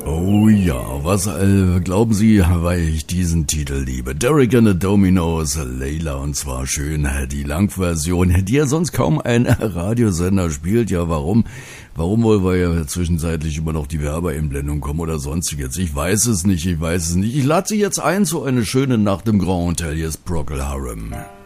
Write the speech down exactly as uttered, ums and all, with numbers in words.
Oh ja, was äh, glauben Sie, weil ich diesen Titel liebe? Derek and the Dominos, Layla, und zwar schön die Langversion, die ja sonst kaum ein Radiosender spielt. Ja, warum? Warum wohl, weil ja zwischenzeitlich immer noch die Werbeeinblendung kommen oder sonstiges? Ich weiß es nicht, ich weiß es nicht. Ich lade Sie jetzt ein zu einer schönen Nacht im Grand Hotel, hier ist Procol Harum.